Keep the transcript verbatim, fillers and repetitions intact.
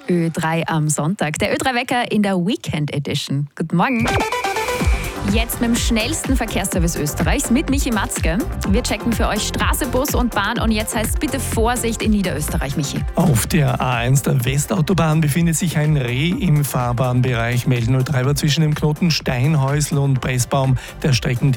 Ö drei am Sonntag. Der Ö drei Wecker in der Weekend Edition. Guten Morgen. Jetzt mit dem schnellsten Verkehrsservice Österreichs mit Michi Matzke. Wir checken für euch Straße, Bus und Bahn und jetzt heißt bitte Vorsicht in Niederösterreich, Michi. Auf der A eins der Westautobahn befindet sich ein Reh im Fahrbahnbereich. Melden null drei war zwischen dem Knoten Steinhäusl und Pressbaum der Strecken